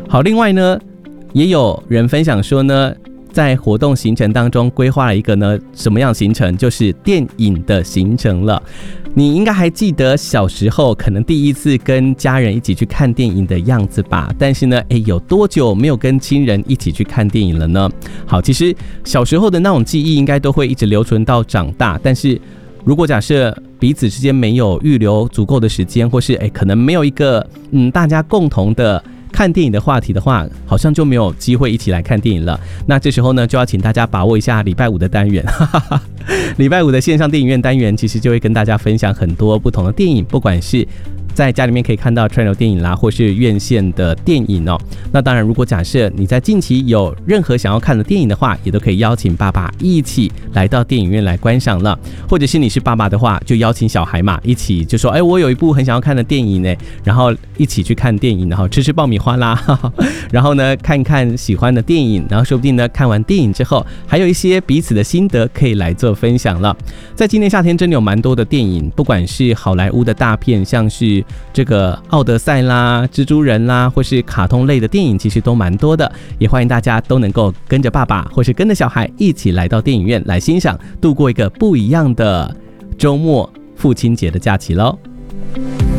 好，另外呢，也有人分享说呢，在活动行程当中规划了一个呢什么样行程，就是电影的行程了。你应该还记得小时候可能第一次跟家人一起去看电影的样子吧？但是呢，有多久没有跟亲人一起去看电影了呢？好，其实小时候的那种记忆应该都会一直留存到长大，但是如果假设彼此之间没有预留足够的时间，或是可能没有一个大家共同的看电影的话题的话，好像就没有机会一起来看电影了。那这时候呢，就要请大家把握一下礼拜五的单元礼拜五的线上电影院单元，其实就会跟大家分享很多不同的电影，不管是在家里面可以看到串流电影啦，或是院线的电影哦。那当然，如果假设你在近期有任何想要看的电影的话，也都可以邀请爸爸一起来到电影院来观赏了。或者是你是爸爸的话，就邀请小孩嘛，一起就说，我有一部很想要看的电影呢，然后一起去看电影，然后吃吃爆米花啦，然后呢看看喜欢的电影，然后说不定呢看完电影之后，还有一些彼此的心得可以来做分享了。在今年夏天真的有蛮多的电影，不管是好莱坞的大片，像是这个奥德赛啦、蜘蛛人啦，或是卡通类的电影，其实都蛮多的。也欢迎大家都能够跟着爸爸或是跟着小孩一起来到电影院来欣赏，度过一个不一样的周末父亲节的假期咯。